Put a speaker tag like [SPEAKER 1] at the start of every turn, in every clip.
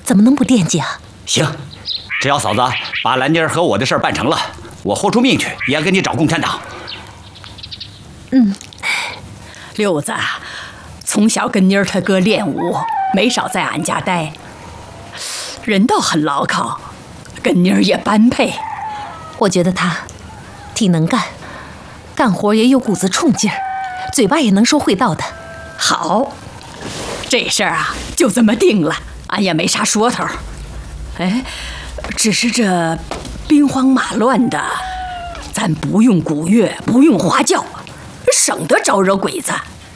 [SPEAKER 1] 怎么能不惦记啊？
[SPEAKER 2] 行，只要嫂子把兰妮儿和我的事儿办成了，我豁出命去也要给你找共产党。
[SPEAKER 3] 六子从小跟妮儿他哥练武，没少在俺家待，人倒很牢靠，跟妮儿也般配。
[SPEAKER 1] 我觉得他挺能干，干活也有股子冲劲儿，嘴巴也能说会道的。
[SPEAKER 3] 好，这事儿啊就这么定了，俺也没啥说头。哎，只是这兵荒马乱的，咱不用鼓乐，不用花轿，省得招惹鬼子。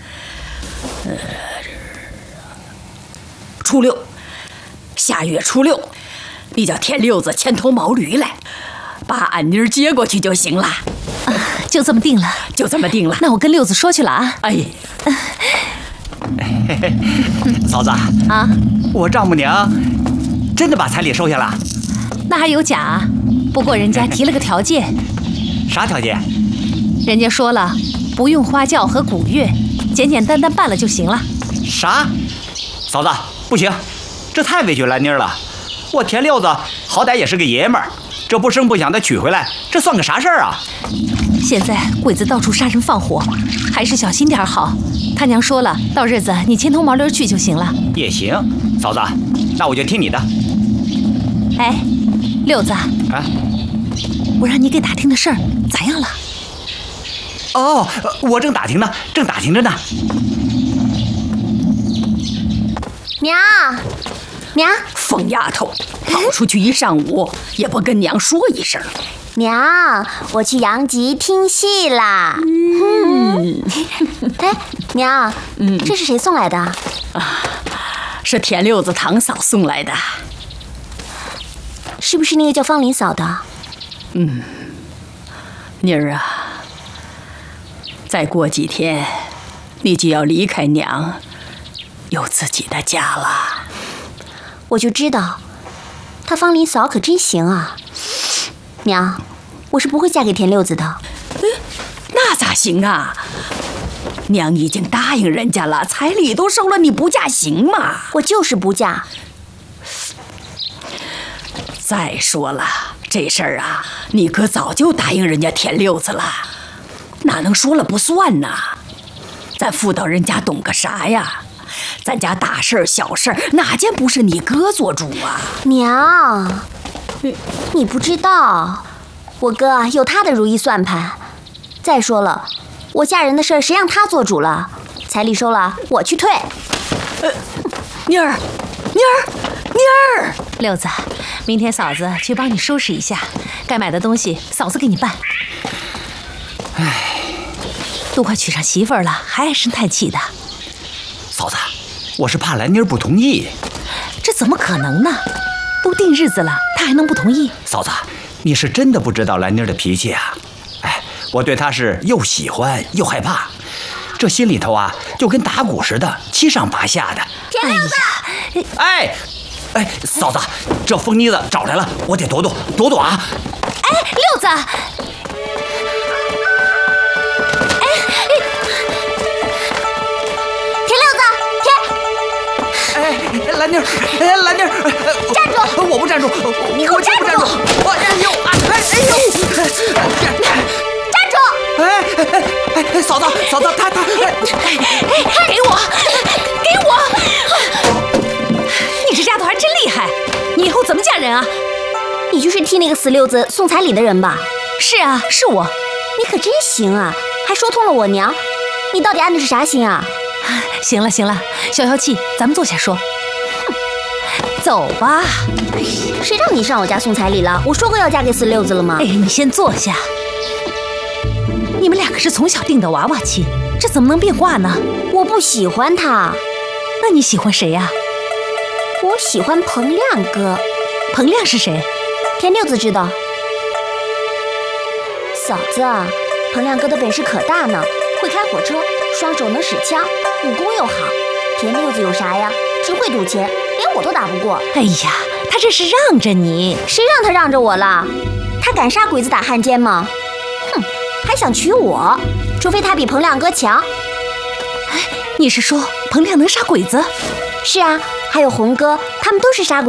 [SPEAKER 3] 初六，下月初六，你叫田六子牵头毛驴来，把俺妮儿接过去就行了。
[SPEAKER 1] 就这么定了，
[SPEAKER 3] 就这么定了。
[SPEAKER 1] 那我跟六子说去了啊。
[SPEAKER 3] 哎，
[SPEAKER 2] 嫂子
[SPEAKER 1] 啊，
[SPEAKER 2] 我丈母娘真的把彩礼收下了。
[SPEAKER 1] 那还有假啊？不过人家提了个条件。
[SPEAKER 2] 啥条件？
[SPEAKER 1] 人家说了，不用花轿和鼓乐，简简单单办了就行了。
[SPEAKER 2] 啥？嫂子，不行，这太委屈兰妮儿了。我田六子好歹也是个爷们儿，这不声不响的娶回来，这算个啥事儿啊？
[SPEAKER 1] 现在鬼子到处杀人放火，还是小心点好。他娘说了，到日子你牵头毛驴去就行了。
[SPEAKER 2] 也行，嫂子，那我就听你的。
[SPEAKER 1] 哎，六子
[SPEAKER 2] 啊，
[SPEAKER 1] 我让你给打听的事儿咋样了？
[SPEAKER 2] 哦，我正打听呢，正打听着呢。
[SPEAKER 4] 娘，娘，
[SPEAKER 3] 疯丫头，跑出去一上午也不跟娘说一声。
[SPEAKER 4] 娘，我去阳极听戏啦。哎，娘，这是谁送来的？
[SPEAKER 3] 是田六子堂嫂送来的。
[SPEAKER 4] 是不是那个叫方林嫂的？
[SPEAKER 3] 妮儿啊，再过几天你就要离开娘，有自己的家了。
[SPEAKER 4] 我就知道，她方林嫂可真行啊。娘，我是不会嫁给田六子的。
[SPEAKER 3] 那咋行啊？娘已经答应人家了，彩礼都收了，你不嫁行吗？
[SPEAKER 4] 我就是不嫁。
[SPEAKER 3] 再说了，这事儿啊，你哥早就答应人家田六子了，哪能说了不算呢？咱妇道人家懂个啥呀？咱家大事小事哪件不是你哥做主啊？
[SPEAKER 4] 娘，你不知道，我哥有他的如意算盘。再说了，我嫁人的事儿谁让他做主了？彩礼收了，我去退。
[SPEAKER 3] 妮儿，
[SPEAKER 1] 六子，明天嫂子去帮你收拾一下，该买的东西嫂子给你办。都快娶上媳妇儿了，还唉声叹气的。
[SPEAKER 2] 嫂子，我是怕兰妮儿不同意。
[SPEAKER 1] 这怎么可能呢？都定日子了，她还能不同意？
[SPEAKER 2] 嫂子，你是真的不知道兰妮儿的脾气啊！哎，我对她是又喜欢又害怕，这心里头啊就跟打鼓似的，七上八下的。
[SPEAKER 4] 田六子，
[SPEAKER 2] 哎，嫂子，这疯妮子找来了，我得躲躲啊！
[SPEAKER 1] 哎，六子，
[SPEAKER 2] 兰妮儿，
[SPEAKER 4] 站住！
[SPEAKER 2] 我不站住，
[SPEAKER 4] 你给我站住！
[SPEAKER 2] 站住！嫂子，他，
[SPEAKER 1] 给我！你这丫头还真厉害，你以后怎么嫁人啊？
[SPEAKER 4] 你就是替那个死六子送彩礼的人吧？
[SPEAKER 1] 是啊，是我。
[SPEAKER 4] 你可真行啊，还说通了我娘。你到底安的是啥心啊？
[SPEAKER 1] 行了，消气，咱们坐下说。走吧。
[SPEAKER 4] 谁让你上我家送彩礼了？我说过要嫁给死六子了吗？
[SPEAKER 1] 哎，你先坐下。你们两个是从小定的娃娃亲，这怎么能变卦呢？
[SPEAKER 4] 我不喜欢他。
[SPEAKER 1] 那你喜欢谁呀？
[SPEAKER 4] 我喜欢彭亮哥。
[SPEAKER 1] 彭亮是谁？
[SPEAKER 4] 田六子知道。嫂子，彭亮哥的本事可大呢，会开火车，双手能使枪，武功又好。田六子有啥呀？只会赌钱，连我都打不过。
[SPEAKER 1] 哎呀，他这是让着你。
[SPEAKER 4] 谁让他让着我了？他敢杀鬼子打汉奸吗？哼，还想娶我，除非他比彭亮哥强。
[SPEAKER 1] 你是说彭亮能杀鬼子？
[SPEAKER 4] 是啊，还有红哥，他们都是杀鬼